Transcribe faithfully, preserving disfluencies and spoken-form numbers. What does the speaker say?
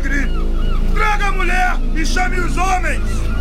milagre! Traga a mulher e chame os homens!